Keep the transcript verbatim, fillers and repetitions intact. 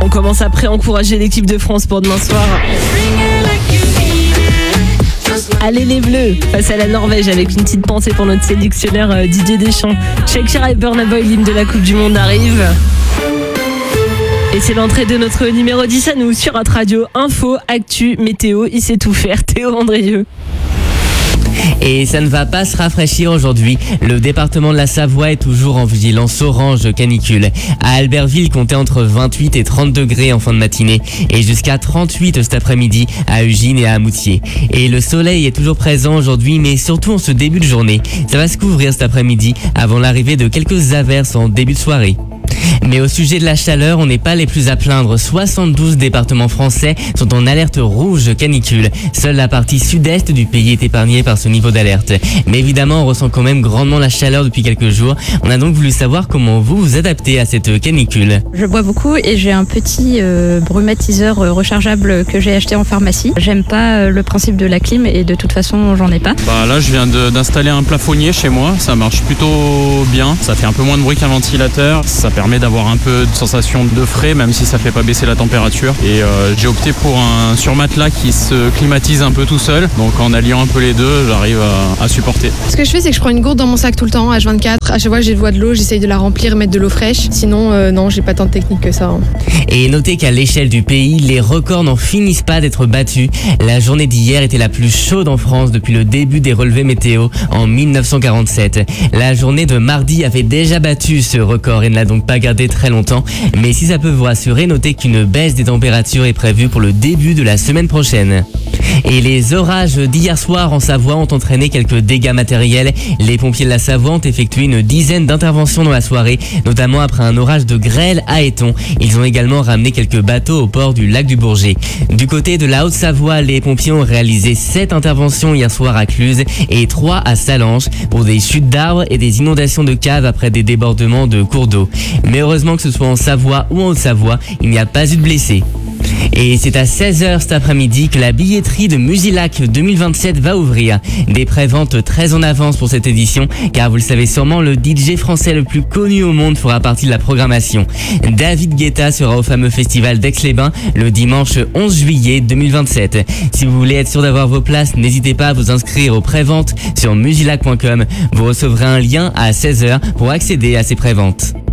on commence à pré-encourager l'équipe de France pour demain soir. Allez les Bleus face à la Norvège avec une petite pensée pour notre sélectionneur euh, Didier Deschamps. Shakira et Burna Boy, l'hymne de la Coupe du Monde arrive. Et c'est l'entrée de notre numéro dix à nous sur Hot Radio. Info, actu, météo, il sait tout faire. Théo Andrieux. Et ça ne va pas se rafraîchir aujourd'hui. Le département de la Savoie est toujours en vigilance orange de canicule. À Albertville, comptez entre vingt-huit et trente degrés en fin de matinée et jusqu'à trente-huit cet après-midi à Ugine et à Moutier. Et le soleil est toujours présent aujourd'hui, mais surtout en ce début de journée. Ça va se couvrir cet après-midi avant l'arrivée de quelques averses en début de soirée. Mais au sujet de la chaleur, on n'est pas les plus à plaindre. soixante-douze départements français sont en alerte rouge canicule. Seule la partie sud-est du pays est épargnée par ce niveau d'alerte. Mais évidemment, on ressent quand même grandement la chaleur depuis quelques jours. On a donc voulu savoir comment vous vous adaptez à cette canicule. Je bois beaucoup et j'ai un petit euh, brumatiseur rechargeable que j'ai acheté en pharmacie. J'aime pas euh, le principe de la clim et de toute façon, j'en ai pas. Bah là, je viens de, d'installer un plafonnier chez moi. Ça marche plutôt bien. Ça fait un peu moins de bruit qu'un ventilateur. Ça permet d'avoir un peu de sensation de frais, même si ça fait pas baisser la température. Et euh, j'ai opté pour un surmatelas qui se climatise un peu tout seul. Donc en alliant un peu les deux, j'arrive à, à supporter. Ce que je fais, c'est que je prends une gourde dans mon sac tout le temps, H vingt-quatre. À chaque fois que j'ai de l'eau, j'essaye de la remplir et mettre de l'eau fraîche. Sinon, euh, non, j'ai pas tant de technique que ça. Hein. Et notez qu'à l'échelle du pays, les records n'en finissent pas d'être battus. La journée d'hier était la plus chaude en France depuis le début des relevés météo en mille neuf cent quarante-sept. La journée de mardi avait déjà battu ce record et ne l'a donc pas gardé très longtemps. Mais si ça peut vous rassurer, notez qu'une baisse des températures est prévue pour le début de la semaine prochaine. Et les orages d'hier soir en Savoie ont entraîné quelques dégâts matériels. Les pompiers de la Savoie ont effectué une dizaine d'interventions dans la soirée, notamment après un orage de grêle à Éton. Ils ont également ramené quelques bateaux au port du lac du Bourget. Du côté de la Haute-Savoie, les pompiers ont réalisé sept interventions hier soir à Cluse et trois à Salange pour des chutes d'arbres et des inondations de caves après des débordements de cours d'eau. Mais heureusement que ce soit en Savoie ou en Haute-Savoie, il n'y a pas eu de blessés. Et c'est à seize heures cet après-midi que la billetterie de Musilac deux mille vingt-sept va ouvrir. Des préventes très en avance pour cette édition, car vous le savez sûrement, le D J français le plus connu au monde fera partie de la programmation. David Guetta sera au fameux festival d'Aix-les-Bains le dimanche onze juillet deux mille vingt-sept. Si vous voulez être sûr d'avoir vos places, n'hésitez pas à vous inscrire aux préventes sur musilac point com. Vous recevrez un lien à seize heures pour accéder à ces préventes.